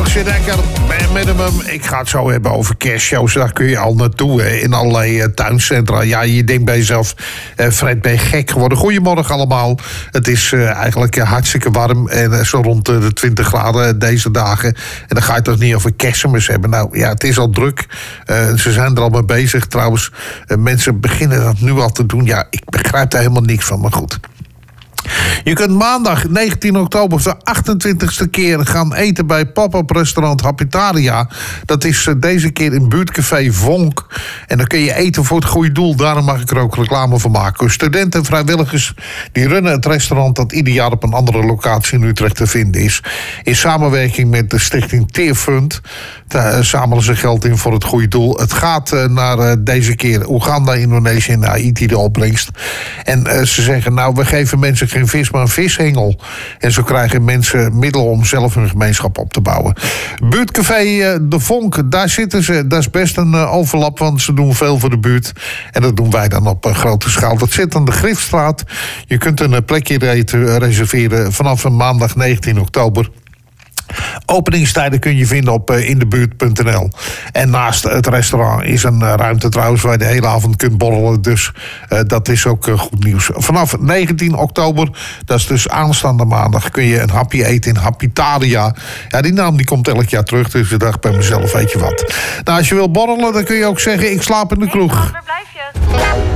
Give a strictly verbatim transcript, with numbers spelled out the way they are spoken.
Maartje Dekker, Ben Minimum. Ik ga het zo hebben over kerstshows. Daar kun je al naartoe, hè, in allerlei uh, tuincentra. Ja, je denkt bij jezelf, uh, Fred, ben je gek geworden? Goedemorgen allemaal. Het is uh, eigenlijk uh, hartstikke warm. En uh, zo rond uh, de twintig graden deze dagen. En dan ga je toch niet over kerstmis hebben. Nou ja, het is al druk. Uh, ze zijn er al mee bezig. Trouwens, uh, mensen beginnen dat nu al te doen. Ja, ik begrijp daar helemaal niks van, maar goed. Je kunt maandag negentien oktober voor de achtentwintigste keer gaan eten bij pop-up restaurant Happitaria. Dat is uh, deze keer in buurtcafé Vonk. En dan kun je eten voor het goede doel. Daarom mag ik er ook reclame van maken. Studenten en vrijwilligers die runnen het restaurant dat ieder jaar op een andere locatie in Utrecht te vinden is. In samenwerking met de stichting Teerfund uh, zamelen ze geld in voor het goede doel. Het gaat uh, naar uh, deze keer Oeganda, Indonesië en Haiti de opbrengst. En uh, ze zeggen, nou, we geven mensen geen vis, maar een vishengel. En zo krijgen mensen middelen om zelf hun gemeenschap op te bouwen. Buurtcafé uh, De Vonk, daar zitten ze. Dat is best een uh, overlap, want ze doen veel voor de buurt. En dat doen wij dan op uh, grote schaal. Dat zit aan de Griftstraat. Je kunt een uh, plekje re- reserveren vanaf een maandag negentien oktober. Openingstijden kun je vinden op uh, indebuurt punt n l. En naast het restaurant is een uh, ruimte trouwens waar je de hele avond kunt borrelen. Dus uh, dat is ook uh, goed nieuws. Vanaf negentien oktober, dat is dus aanstaande maandag, kun je een hapje eten in Happitaria. Ja, die naam die komt elk jaar terug, dus ik dacht bij mezelf, weet je wat. Nou, als je wil borrelen, dan kun je ook zeggen, ik slaap in de kroeg. Hey, waar blijf je?